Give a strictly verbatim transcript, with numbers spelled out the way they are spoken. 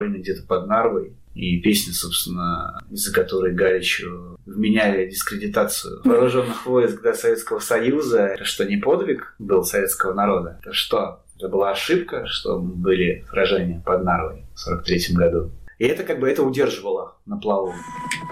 где-то под Нарвой. И песня, собственно, из-за которой Галичу вменяли дискредитацию вооруженных войск до Советского Союза. Это что, не подвиг был советского народа? Это что? Это была ошибка, что были сражения под Нарвой в сорок третьем году. И это как бы это удерживало на плаву.